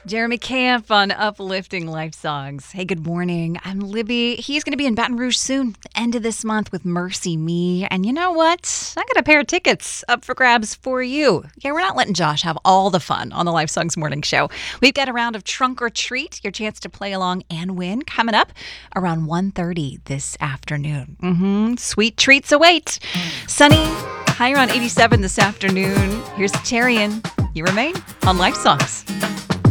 Jeremy Camp on Uplifting Life Songs. Hey, good morning. I'm Libby. He's going to be in Baton Rouge soon, end of this month with Mercy Me. And you know what? I got a pair of tickets up for grabs for you. Yeah, we're not letting Josh have all the fun on the Life Songs Morning Show. We've got a round of Trunk or Treat, your chance to play along and win, coming up around 1:30 this afternoon. Sweet treats await. Sunny, higher on 87 this afternoon. Here's Tarian. You remain on Life Songs.